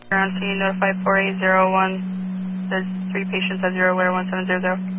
Ground, can you notify 4801? There's 3 patients at 0 where 1700.